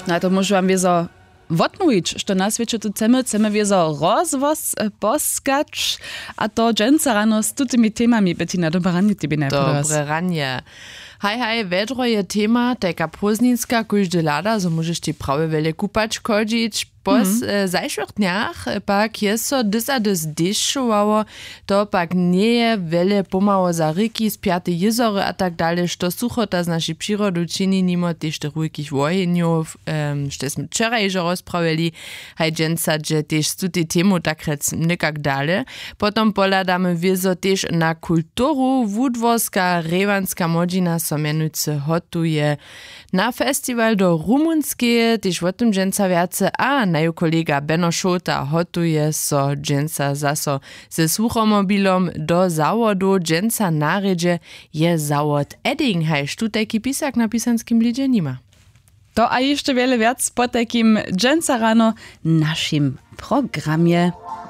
No to może wam wieso odmówić, że na świecie tu chcemy wieso rozwoz poskać, a to dżęca rano z tymi temami, Bettina, dobre ranie tobie najpierw. Dobre ranie. Hej, vedro je tema, taka pozninska, każdy lada, so możesz ci prawie wiele kupać chodzić. Po zajszłych dniach pak jest so dys deszczowało, to pak nie je wiele pomało za ryki, spiate jezory a tak dalej, što suchota z naszej przyrody czyni nimo też tych rujkich wojeniów, żeśmy wczoraj że rozprawili, hej dżęca, że też z tej temu tak rec nikak dalej. Potom poladamy wiezo też na kulturu, wódworska, rewanska modzina so mianujcy hotuje na festiwal do rumunskie, też o tym dżęca wiace, a najo kolega Benno Schulta hotuje so dżęca zaso ze słuchomobilom do zawodu dżęca naredzie je zawod Edding, hejż tu taki pisak na pisanskim lidzie nima. To a jeszcze wiele wiac po takim dżęca rano naszym programie.